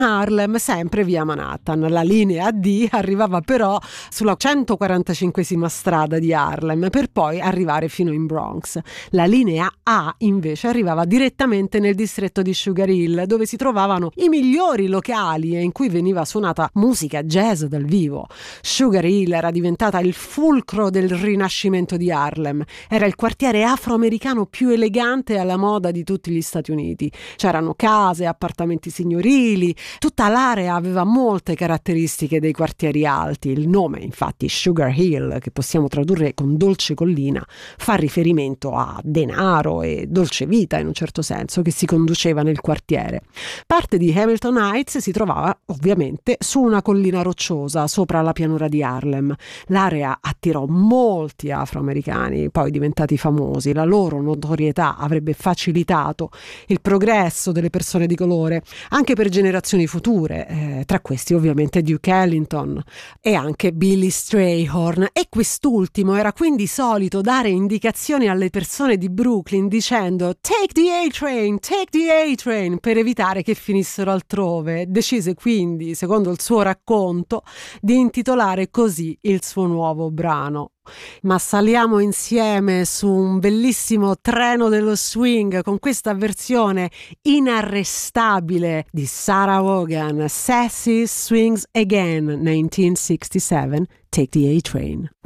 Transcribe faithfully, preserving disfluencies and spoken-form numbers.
Harlem, sempre via Manhattan. La linea D arrivava però sulla centoquarantacinquesima strada di Harlem per poi arrivare fino in Bronx. La linea A invece arrivava direttamente nel distretto di Sugar Hill, dove si trovavano i migliori locali e in cui veniva suonata musica jazz dal vivo. Sugar Hill era diventata il fulcro del rinascimento di Harlem. Era il quartiere afroamericano più elegante e alla moda di tutti gli Stati Uniti. C'erano case, appartamenti signorili. Tutta l'area aveva molte caratteristiche dei quartieri alti. Il nome, infatti, Sugar Hill, che possiamo tradurre con dolce collina, fa riferimento a denaro e dolce vita in un certo senso che si conduceva nel quartiere. Parte di Hamilton Heights si trovava ovviamente su una collina rocciosa sopra la pianura di Harlem. L'area attirò molti afroamericani, poi diventati famosi. La loro notorietà avrebbe facilitato il progresso delle persone di colore anche per generazioni future, eh, tra questi ovviamente Duke Ellington e anche Billy Strayhorn, e quest'ultimo era quindi solito dare indicazioni alle persone di Brooklyn dicendo "Take the A-Train, take the A-Train", per evitare che finissero altrove. Decise quindi, secondo il suo racconto, di intitolare così il suo nuovo brano. Ma saliamo insieme su un bellissimo treno dello swing con questa versione inarrestabile di Sarah Vaughan, Sassy Swings Again, millenovecentossessantasette, Take the A-Train.